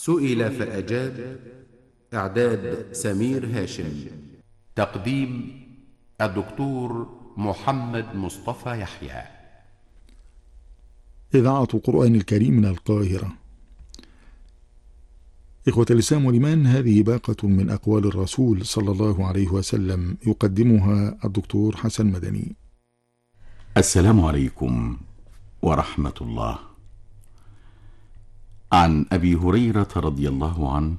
سئل فأجاب. إعداد سمير هاشم. تقديم الدكتور محمد مصطفى يحيى. إذاعة القرآن الكريم من القاهرة. إخوة الإسلام والإيمان، هذه باقة من أقوال الرسول صلى الله عليه وسلم يقدمها الدكتور حسن مدني. السلام عليكم ورحمة الله. عن أبي هريرة رضي الله عنه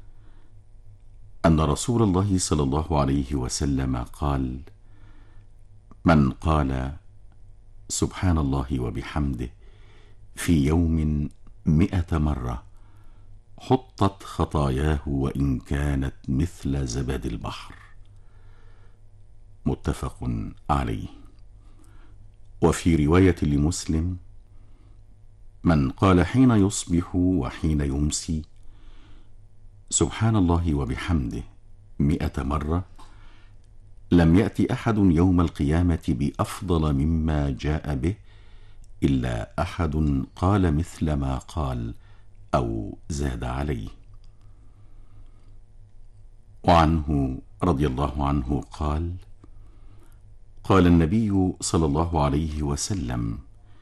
أن رسول الله صلى الله عليه وسلم قال: من قال سبحان الله وبحمده في يوم 100 مرة حطت خطاياه وإن كانت مثل زبد البحر. متفق عليه. وفي رواية لمسلم: من قال حين يصبح وحين يمسي سبحان الله وبحمده 100 مرة لم يأت أحد يوم القيامة بأفضل مما جاء به إلا أحد قال مثل ما قال أو زاد عليه. وعنه رضي الله عنه قال: قال النبي صلى الله عليه وسلم: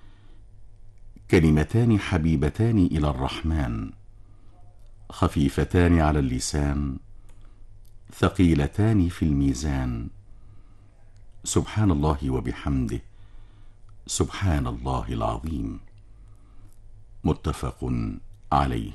كلمتان حبيبتان إلى الرحمن خفيفتان على اللسان ثقيلتان في الميزان، سبحان الله وبحمده سبحان الله العظيم. متفق عليه.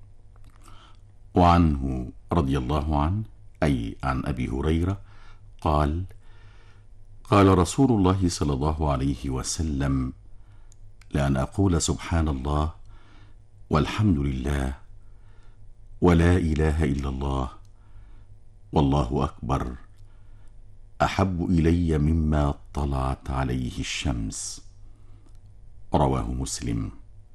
وعنه رضي الله عنه، أي عن أبي هريرة، قال: قال رسول الله صلى الله عليه وسلم: لأن أقول سبحان الله والحمد لله ولا إله إلا الله والله أكبر أحب إلي مما طلعت عليه الشمس. رواه مسلم.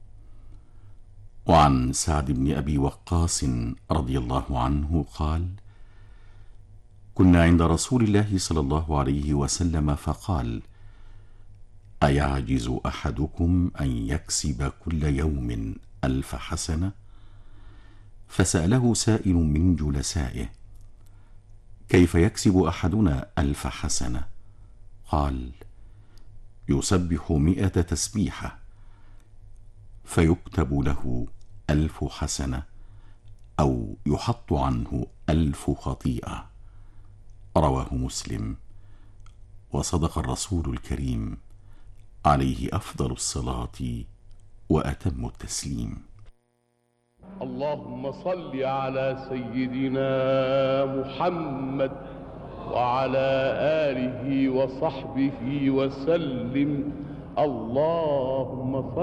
وعن سعد بن أبي وقاص رضي الله عنه قال: كنا عند رسول الله صلى الله عليه وسلم فقال: أيعجز أحدكم أن يكسب كل يوم 1000 حسنة؟ فسأله سائل من جلسائه: كيف يكسب أحدنا 1000 حسنة؟ قال: يسبح 100 تسبيحة فيكتب له 1000 حسنة أو يحط عنه 1000 خطيئة. رواه مسلم. وصدق الرسول الكريم عليه أفضل الصلاة وأتم التسليم. اللهم صل على سيدنا محمد وعلى آله وصحبه وسلم. اللهم صل